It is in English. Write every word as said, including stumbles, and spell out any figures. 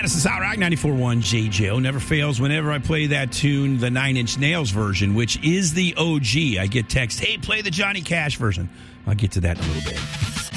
Madison's Hot Rock ninety-four point one J J O. Never fails whenever I play that tune, the Nine Inch Nails version, which is the O G. I get text, hey, play the Johnny Cash version. I'll get to that in a little bit.